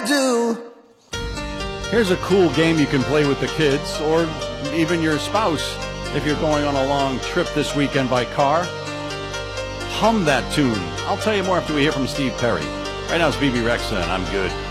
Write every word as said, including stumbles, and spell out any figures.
do. Here's a cool game you can play with the kids or even your spouse if you're going on a long trip this weekend by car. Hum that tune. I'll tell you more after we hear from Steve Perry. Right now it's B B Rexa, and I'm good.